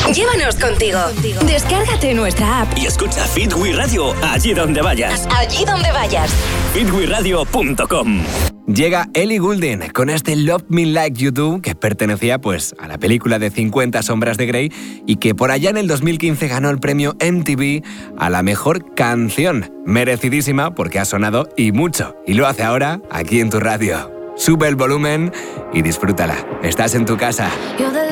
Llévanos contigo. Descárgate nuestra app y escucha Fit We Radio allí donde vayas. Allí donde vayas. fitweradio.com. Llega Ellie Goulding con este Love Me Like You Do, que pertenecía pues a la película de 50 sombras de Grey y que por allá en el 2015 ganó el premio MTV a la mejor canción. Merecidísima porque ha sonado y mucho. Y lo hace ahora aquí en tu radio. Sube el volumen y disfrútala. Estás en tu casa.